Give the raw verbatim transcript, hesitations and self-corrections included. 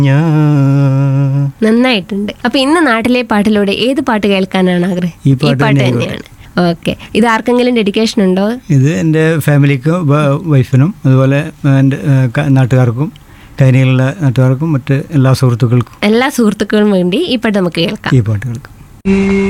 നന്നായിട്ടുണ്ട്. അപ്പൊ ഇന്ന് നാട്ടിലെ പാട്ടിലൂടെ ഏത് പാട്ട് കേൾക്കാനാണ് ആഗ്രഹം? ഈ ഈ പാട്ട് പാട്ട് തന്നെ തന്നെയാണ്. ഓക്കെ. ഇത് ആർക്കെങ്കിലും ഡെഡിക്കേഷൻ ഉണ്ടോ? ഇത് എൻ്റെ ഫാമിലിക്കും വ- വൈഫിനും അതുപോലെ എൻ്റെ ഏഹ്, ക- നാട്ടുകാർക്കും കൈനികളുടെ നാട്ടുകാർക്കും മറ്റ് എല്ലാ സുഹൃത്തുക്കൾക്കും എല്ലാ സുഹൃത്തുക്കളും വേണ്ടി ഈ പാട്ട് നമുക്ക് കേൾക്കാം. ഈ പാട്ട് കേൾക്കും.